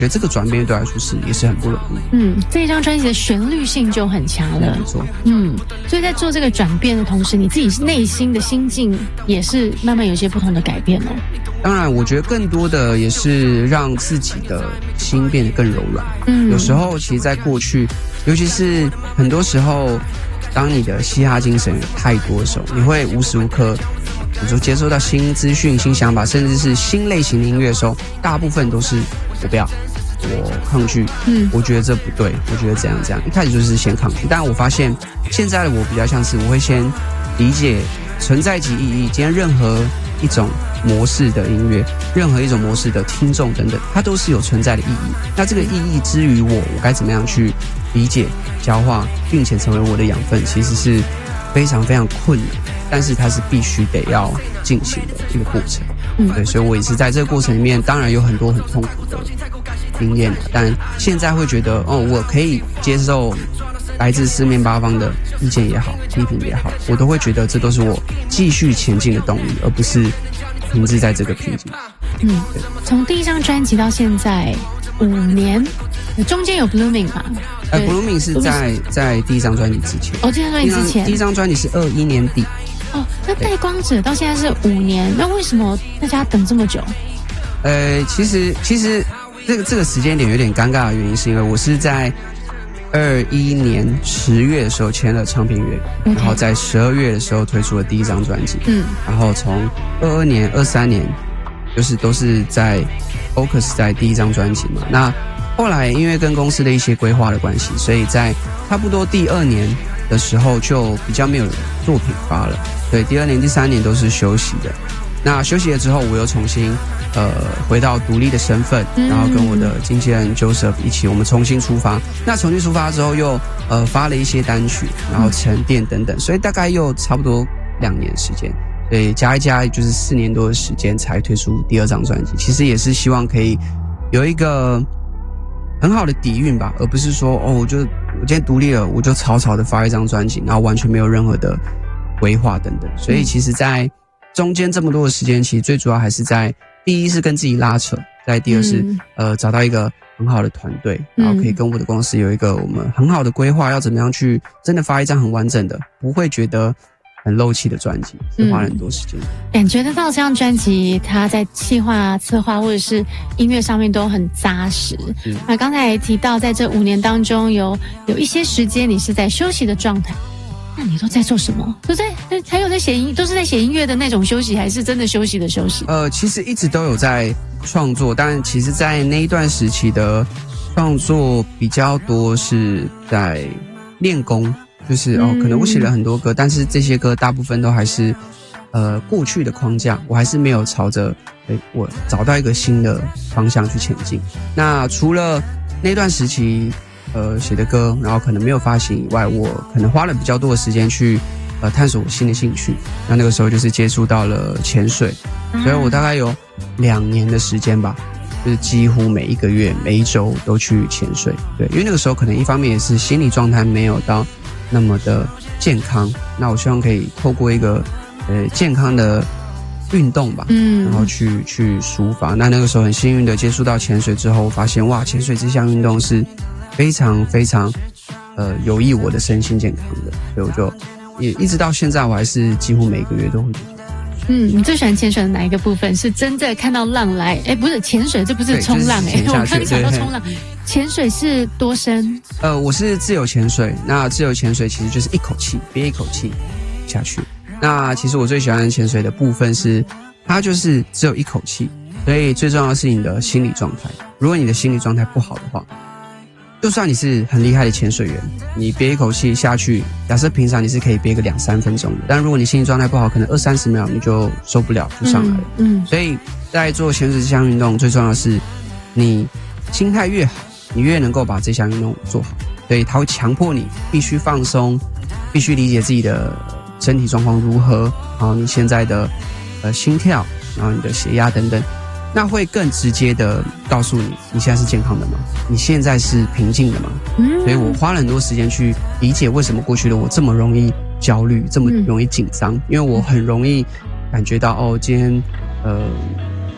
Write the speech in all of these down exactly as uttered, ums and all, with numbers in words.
觉得这个转变对我来说是也是很不容易。 嗯，这一张专辑的旋律性就很强了， 没错。 嗯，所以在做这个转变的同时，你自己内心的心境也是慢慢有些不同的改变哦。 当然，我觉得更多的也是让自己的心变得更柔软。嗯，有时候其实，在过去，尤其是很多时候，当你的嘻哈精神太多的时候，你会无时无刻，比如说接收到新资讯、新想法，甚至是新类型的音乐的时候，大部分都是我不要。我抗拒，嗯，我觉得这不对，我觉得怎样怎样，一开始就是先抗拒。但我发现现在的我比较像是，我会先理解存在即意义。今天任何一种模式的音乐，任何一种模式的听众等等，它都是有存在的意义。那这个意义之于我，我该怎么样去理解、消化，并且成为我的养分，其实是非常非常困难，但是它是必须得要进行的一个过程。嗯，对，所以我也是在这个过程里面，当然有很多很痛苦的经验，但现在会觉得，哦，我可以接受来自四面八方的意见也好，批评也好，我都会觉得这都是我继续前进的动力，而不是停滞在这个瓶颈。 嗯，从第一张专辑到现在五年，中间有 Blooming 吗？ 呃 ，Blooming 是在在第一张专辑之前。 哦，第一张专辑之前， 第一张专辑是二一年底。 哦，那带光者到现在是五年，那为什么大家等这么久？ 呃，其实其实这个这个时间点有点尴尬的原因，是因为我是在二一年十月的时候签了唱片约， okay. 然后在十二月的时候推出了第一张专辑，嗯，然后从二二年、二三年，就是都是在 focus 在第一张专辑嘛。那后来因为跟公司的一些规划的关系，所以在差不多第二年的时候就比较没有作品发了。对，第二年、第三年都是休息的。那休息了之后，我又重新呃回到独立的身份，然后跟我的经纪人 Joseph 一起，我们重新出发。那重新出发之后又呃发了一些单曲，然后沉淀等等，所以大概又差不多两年时间。所以加一加就是四年多的时间才推出第二张专辑。其实也是希望可以有一个很好的底蕴吧，而不是说哦，我就我今天独立了，我就草草的发一张专辑，然后完全没有任何的规划等等。所以其实在中间这么多的时间，其实最主要还是在第一是跟自己拉扯，再第二是、嗯、呃找到一个很好的团队，然后可以跟我的公司有一个我们很好的规划，要怎么样去真的发一张很完整的，不会觉得很漏气的专辑，是花了很多时间、嗯。 感觉得到这张专辑，它在企划、策划或者是音乐上面都很扎实。嗯、那刚才也提到，在这五年当中有有一些时间你是在休息的状态。那你都在做什么？都在还有在写音，都是在写音乐的那种休息，还是真的休息的休息？ 呃，其实一直都有在创作，但其实，在那一段时期的创作比较多是在练功，就是哦，可能我写了很多歌，但是这些歌大部分都还是呃过去的框架，我还是没有朝着诶我找到一个新的方向去前进。那除了那段时期。呃，写的歌，然后可能没有发行以外，我可能花了比较多的时间去呃探索我新的兴趣。那那个时候就是接触到了潜水，所以我大概有两年的时间吧，就是几乎每一个月、每一周都去潜水。对，因为那个时候可能一方面也是心理状态没有到那么的健康，那我希望可以透过一个呃健康的运动吧，嗯，然后去去抒发。那那个时候很幸运的接触到潜水之后，我发现哇，潜水这项运动是非常非常呃有益我的身心健康的，所以我就也一直到现在，我还是几乎每个月都会去。 嗯，你最喜欢潜水的哪一个部分？是真的看到浪来？哎，不是潜水，这不是冲浪哎、欸，我刚想到冲浪。潜水是多深？ 呃，我是自由潜水。那自由潜水其实就是一口气憋一口气下去。那其实我最喜欢潜水的部分是，它就是只有一口气，所以最重要的是你的心理状态。如果你的心理状态不好的话，就算你是很厉害的潜水员，你憋一口气下去，假设平常你是可以憋个两三分钟的，但如果你心理状态不好，可能二三十秒你就受不了，就上来了。嗯，嗯所以在做潜水这项运动，最重要的是你心态越好，你越能够把这项运动做好。所以它会强迫你必须放松，必须理解自己的身体状况如何，然后你现在的呃心跳，然后你的血压等等。那会更直接的告诉你，你现在是健康的吗？你现在是平静的吗？嗯，所以我花了很多时间去理解为什么过去的我这么容易焦虑，这么容易紧张，因为我很容易感觉到哦，今天呃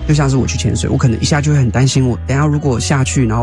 就像是我去潜水，我可能一下就会很担心，我等一下如果下去，然后